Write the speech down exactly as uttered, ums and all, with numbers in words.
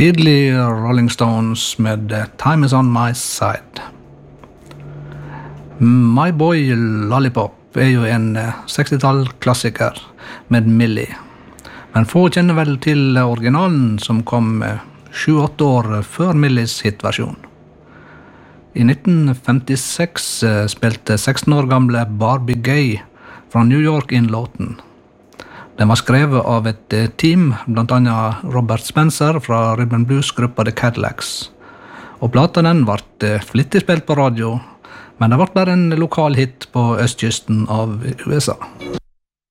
tidlig Rolling Stones med Time is on my side. My Boy Lollipop er jo en sekstitall-klassiker med Millie. Men få kjenner vel til originalen som kom sju-åtte år før Millies hitversjon. I nitten femtiseks spilte seksten år gamle Barbie Gay fra New York inn låten. Den var skrevet av et team, blant annet Robert Spencer fra Rhythm and Blues-gruppa The Cadillacs. Og plata den ble flittig spilt på radio, men det ble bare en lokal hit på østkysten av U S A.